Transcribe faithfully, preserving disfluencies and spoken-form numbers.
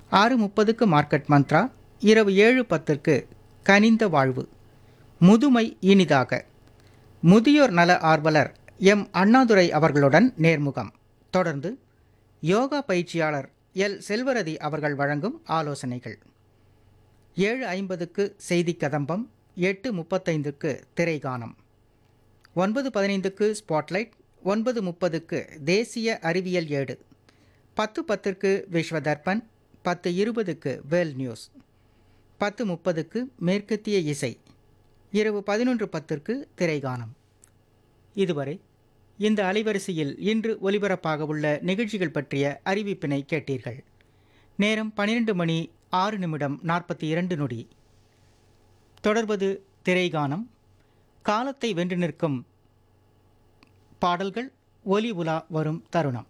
ஆறு முப்பதுக்கு மார்க்கெட் மந்த்ரா, இரவு ஏழு பத்திற்கு கனிந்த வாழ்வு, முதுமை இனிதாக, முதியோர் நல ஆர்வலர் எம் அண்ணாதுரை அவர்களுடன் நேர்முகம். தொடர்ந்து யோகா பயிற்சியாளர் எல் செல்வரதி அவர்கள் வழங்கும் ஆலோசனைகள். ஏழு ஐம்பதுக்கு செய்தி கதம்பம், எட்டு முப்பத்தைந்துக்கு திரைகானம், ஒன்பது பதினைந்துக்கு ஸ்பாட்லைட், ஒன்பது முப்பதுக்கு தேசிய அறிவியல் ஏடு, பத்து பத்திற்கு விஸ்வதர்பன், பத்து இருபதுக்கு வேல் நியூஸ், பத்து முப்பதுக்கு மேற்கத்திய இசை, இரவு பதினொன்று பத்திற்கு திரைகானம். இதுவரை இந்த அலைவரிசையில் இன்று ஒலிபரப்பாக உள்ள நிகழ்ச்சிகள் பற்றிய அறிவிப்பினை கேட்டீர்கள். நேரம் பன்னிரண்டு மணி ஆறு நிமிடம் நாற்பத்தி இரண்டு நொடி. தொடர்வது திரைகானம். காலத்தை வென்று நிற்கும் பாடல்கள் ஒலி உலா வரும் தருணம்.